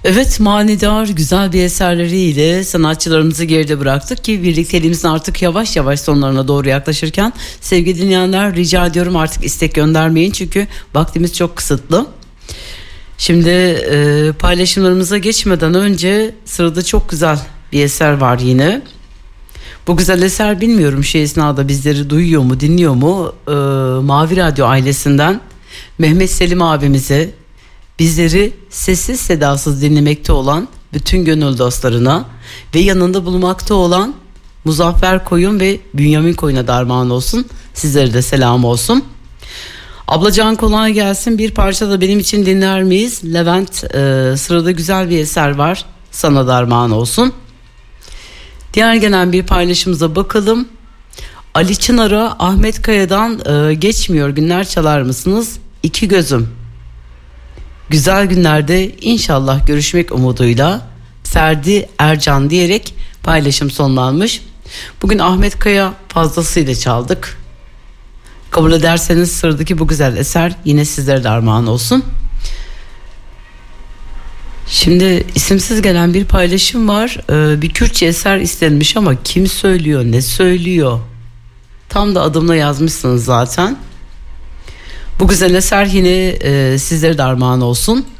Evet, manidar güzel bir eserleriyle sanatçılarımızı geride bıraktık ki birlikteliğimizin artık yavaş yavaş sonlarına doğru yaklaşırken sevgili dinleyenler, rica ediyorum artık istek göndermeyin çünkü vaktimiz çok kısıtlı. Şimdi paylaşımlarımıza geçmeden önce sırada çok güzel bir eser var yine. Bu güzel eser bilmiyorum şu esnada bizleri duyuyor mu, dinliyor mu? Mavi Radyo ailesinden Mehmet Selim abimize, bizleri sessiz sedasız dinlemekte olan bütün gönül dostlarına ve yanında bulunmakta olan Muzaffer Koyun ve Bünyamin Koyun'a da armağan olsun. Sizlere de selam olsun. Ablacan kolay gelsin. Bir parça da benim için dinler miyiz? Levent, sırada güzel bir eser var. Sana da armağan olsun. Diğer gelen bir paylaşımıza bakalım. Ali Çınar'a Ahmet Kaya'dan geçmiyor günler çalar mısınız? İki gözüm. Güzel günlerde inşallah görüşmek umuduyla Ferdi Ercan diyerek paylaşım sonlanmış. Bugün Ahmet Kaya fazlasıyla çaldık. Kabul ederseniz sıradaki bu güzel eser yine sizlere de armağan olsun. Şimdi isimsiz gelen bir paylaşım var. Bir Kürtçe eser istenmiş ama kim söylüyor, ne söylüyor? Tam da adımla yazmışsınız zaten. Bu güzel eser yine sizlere de armağan olsun.